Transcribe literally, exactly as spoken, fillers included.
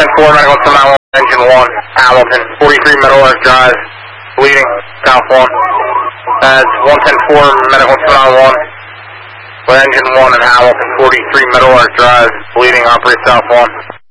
ten four, medical to nine one, engine one, Hamilton, forty-three Meadow Arch Drive, bleeding, south one. That's one ten four, medical to nine one, with engine one and Hamilton, forty-three Meadow Arch Drive, bleeding, operate south one.